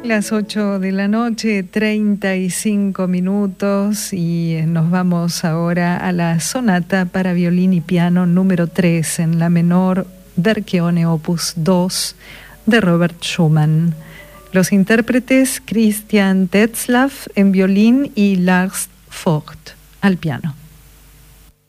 Las 8 de la noche, 35 minutos, y nos vamos ahora a la sonata para violín y piano número 3 en la menor Verchione Opus 2 de Robert Schumann. Los intérpretes Christian Tetzlaff en violín y Lars Vogt al piano.